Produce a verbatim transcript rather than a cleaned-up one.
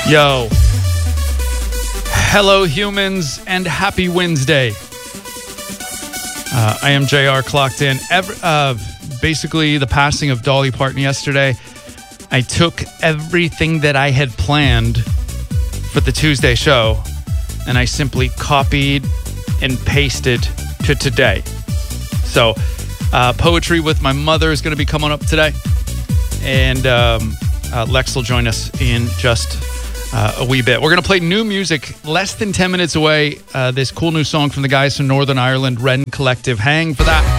Yo. Hello, humans, and happy Wednesday. Uh, I am J R, clocked in. Every, uh, basically, the passing of Dolly Parton yesterday, I took everything that I had planned for the Tuesday show, and I simply copied and pasted to today. So, uh, poetry with my mother is going to be coming up today, and um, uh, Lex will join us in just uh, a wee bit. We're going to play new music less than ten minutes away. Uh, this cool new song from the guys from Northern Ireland, Wren Collective. Hang for that.